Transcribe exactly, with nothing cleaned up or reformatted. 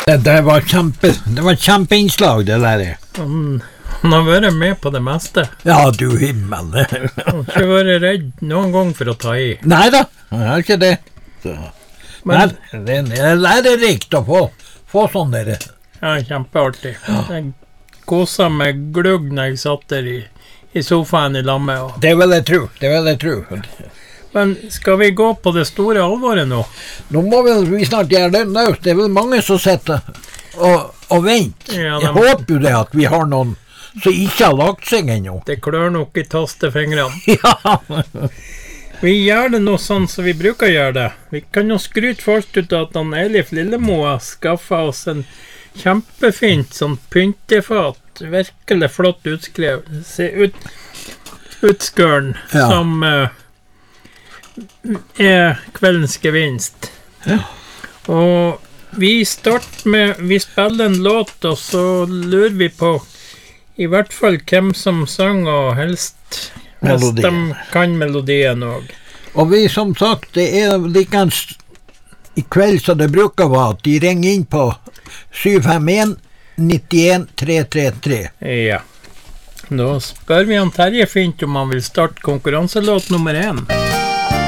Det, det var kjempe, det var kjempeinnslag, det der. Han, han har vært med på det meste. Ja, du himmel. Han har ikke vært redd noen gang for å ta i. Neida, han har ikke det. Så. Men, Men det, det er lærerikt å få, få sånn der. ja, kjempeartig. Jeg koset meg glugg når jeg satt der i, i sofaen i lammet. Og... Det vil jeg tro, det vil jeg tro. Men skal vi gå på det store alvoret nå? Nå må vel vi snart gjøre det nå. Det er vel mange som sitter og, og venter. Ja, jeg de... håper jo det at vi har noen som ikke har lagt seg ennå. Det klør nok i tastefingrene. Ja. Vi gjør det nå sånn som vi bruker å gjøre det. Vi kan jo skryte først ut av at han Elif Lillemo har skaffet oss en kjempefint sånn pyntefat. Virkelig flott utskrevet. Se ut, utskøren Ja. som... Uh, er kveldens gevinst. Ja. Og vi starter med vi spiller en låt, og så lurer vi på i hvert fall hvem som sang, og helst hvis de kan melodien også. Og vi som sagt, det er likens i kveld som det bruker være, at de ringer inn på sju fem en ni en tre tre tre. Ja. Da spør vi han Terje Fint om han vil starte konkurranselåt nummer én.